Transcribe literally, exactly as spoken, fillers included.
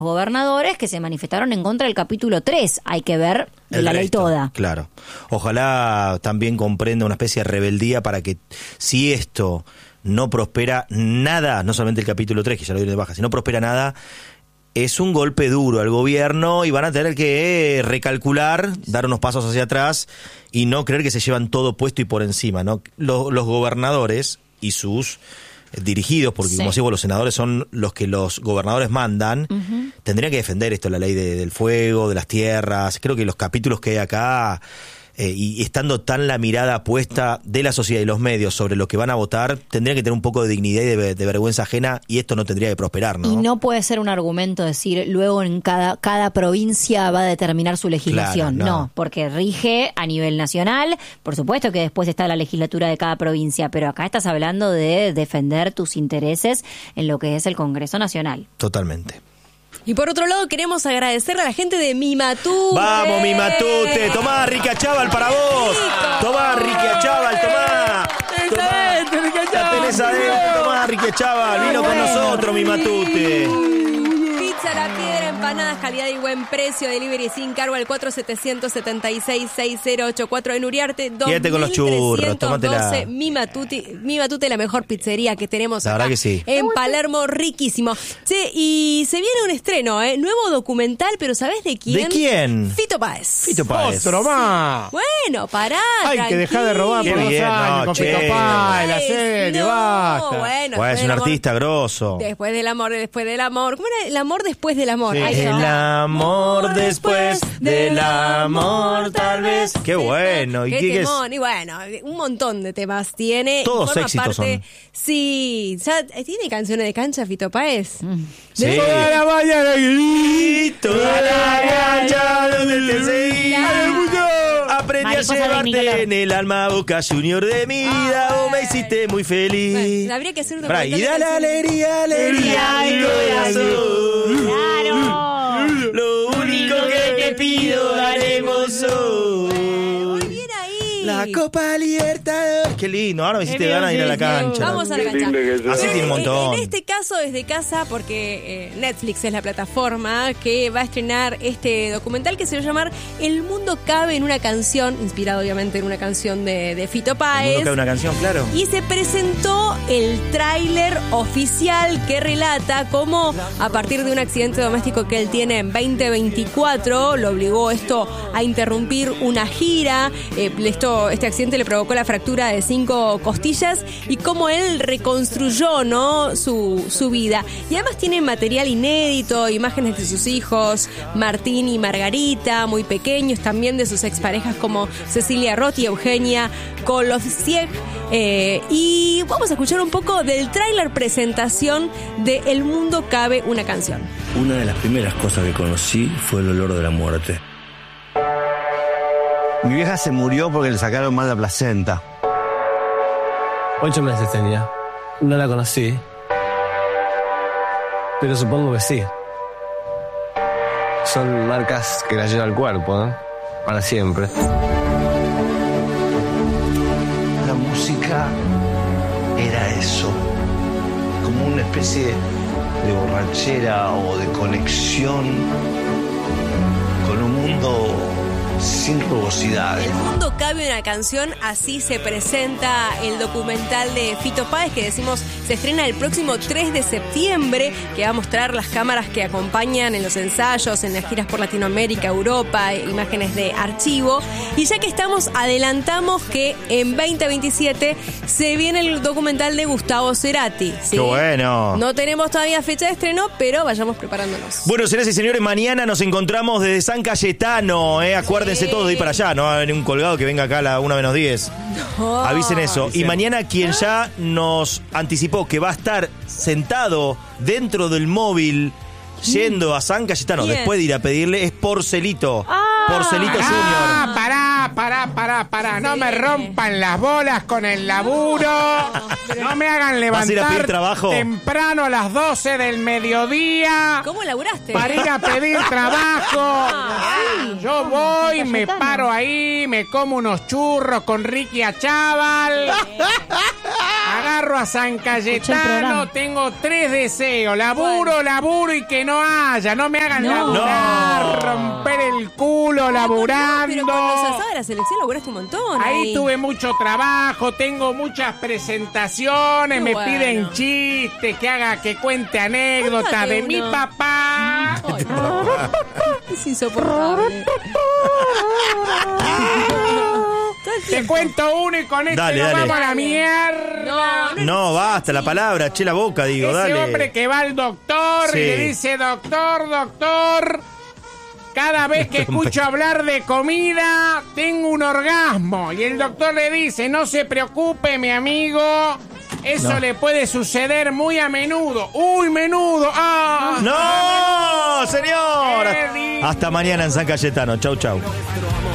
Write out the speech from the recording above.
gobernadores que se manifestaron en contra del capítulo tres. Hay que ver de la ley toda. Claro. Ojalá también comprenda una especie de rebeldía para que, si esto no prospera nada, no solamente el capítulo tres, que ya lo dieron de baja, si no prospera nada, es un golpe duro al gobierno y van a tener que recalcular, dar unos pasos hacia atrás y no creer que se llevan todo puesto y por encima, ¿no? Los, los gobernadores y sus dirigidos, porque sí, como decimos, los senadores son los que los gobernadores mandan, uh-huh. tendrían que defender esto, la ley de, del fuego, de las tierras. Creo que los capítulos que hay acá, eh, y estando tan la mirada puesta de la sociedad y los medios sobre lo que van a votar, tendrían que tener un poco de dignidad y de, de vergüenza ajena, y esto no tendría que prosperar, ¿no? Y no puede ser un argumento decir, luego en cada, cada provincia va a determinar su legislación. Claro, no. no, porque rige a nivel nacional. Por supuesto que después está la legislatura de cada provincia, pero acá estás hablando de defender tus intereses en lo que es el Congreso Nacional. Totalmente. Y por otro lado, queremos agradecerle a la gente de Mi Matute. ¡Vamos, Mi Matute! ¡Tomá, Rica Chaval, para vos! ¡Tomá, Rica Chaval, tomá! ¡Tomá! ¡La tenés adentro! ¡Tomá, Rica Chaval! ¡Vino con nosotros, Mi Matute! Pizza La Piedra, empanadas, calidad y buen precio, delivery sin cargo al cuatro siete siete seis, seis cero ocho cuatro en Uriarte. Quédate con los churros, tómatela. Mi Matute, Mi Matute, la mejor pizzería que tenemos la acá verdad que sí. En Palermo, riquísimo. Che, y se viene un estreno, ¿eh? Nuevo documental, pero ¿sabés de quién? ¿De quién? Fito Páez. Fito Páez. ¡Otro más! Bueno, pará, Hay tranquilo. que dejar de robar por dos años no, con che, Fito Páez, la serie, no, basta. Bueno, bueno, es un artista grosso. Después del amor, después del amor. ¿Cómo era? El amor después del amor. Sí. El amor después del amor, tal vez. Qué bueno. ¿Y qué qué temón. es? Y bueno, un montón de temas tiene. Todos éxitos parte, son. Sí, ya tiene canciones de cancha Fito Páez. Mm. Sí. Toda la mañana y toda la cancha donde te seguía. Aprendí a llevarte en el alma, Boca Junior de mi vida. Ah, vos me hiciste muy feliz. Bueno, habría que hacer un Pará, documental. y da la alegría, alegría al corazón. ¡Claro! Lo único que te pido, haremos hoy. Muy bien ahí. La Copa Libertadores. Qué lindo, ahora me hiciste ganas de ir a la cancha. Vamos a la cancha. Así tiene un montón. En este caso desde casa, porque eh, Netflix es la plataforma que va a estrenar este documental que se va a llamar El mundo cabe en una canción, inspirado obviamente en una canción de, de Fito Páez. El mundo cabe en una canción, claro. Y se presentó el tráiler oficial que relata cómo a partir de un accidente doméstico que él tiene en veinte veinticuatro, lo obligó esto a interrumpir una gira. Eh, esto, este accidente le provocó la fractura de cinco costillas y cómo él reconstruyó, ¿no?, su, su vida. Y además tiene material inédito, imágenes de sus hijos, Martín y Margarita, muy pequeños, también de sus exparejas como Cecilia Roth y Eugenia Kolovsiek. Eh, y vamos a escuchar un poco del tráiler presentación de El mundo cabe una canción. Una de las primeras cosas que conocí fue el olor de la muerte. Mi vieja se murió porque le sacaron mal la placenta. Ocho meses tenía. No la conocí. Pero supongo que sí. Son marcas que las lleva al cuerpo, ¿no? Para siempre. La música era eso. Como una especie de borrachera o de conexión con un mundo sin rugosidades. El mundo cabe una canción, así se presenta el documental de Fito Páez, que decimos se estrena el próximo tres de septiembre, que va a mostrar las cámaras que acompañan en los ensayos, en las giras por Latinoamérica, Europa, imágenes de archivo. Y ya que estamos, adelantamos que en veinte veintisiete se viene el documental de Gustavo Cerati, ¿sí? ¡Qué bueno! No tenemos todavía fecha de estreno, pero vayamos preparándonos. Bueno, señoras y señores, mañana nos encontramos desde San Cayetano, ¿eh? Acuérdense sí. todos de ir para allá, no va a venir un colgado que venga acá a la una menos diez. No. Avisen eso. Avisen. Y mañana quien ya nos anticipó que va a estar sentado dentro del móvil yendo a San Cayetano, ¿Quién? después de ir a pedirle, es Porcelito. Ah. Porcelito Pará, Junior. pará, pará, pará, pará. No me rompan las bolas con el laburo. No me hagan ¿Vas a ir a pedir levantar trabajo? temprano a las doce del mediodía ¿Cómo laburaste? para ir a pedir trabajo. Ah, Yo voy, me paro ahí, me como unos churros con Ricky Achával. Agarro agarro a San Cayetano, tengo tres deseos. Laburo, bueno. laburo y que no haya. No me hagan no. laburar, no. romper el culo laburando. Pero con los asados de la selección laburaste un montón. Ahí, ahí tuve mucho trabajo, tengo muchas presentaciones, Qué me bueno. piden chistes, que haga, que cuente anécdotas de uno. mi papá. Ay, no. Es insoportable. Te cuento uno y con este dale, nos dale. vamos a la mierda. No, no, no basta la palabra, che la boca, digo, Ese dale. Ese hombre que va al doctor sí. y le dice, doctor, doctor, cada vez que escucho hablar de comida, tengo un orgasmo. Y el doctor le dice, no se preocupe, mi amigo, eso no. le puede suceder muy a menudo. ¡Uy, menudo! ¡Ah! ¡No, señor! Hasta mañana en San Cayetano. Chau, chau.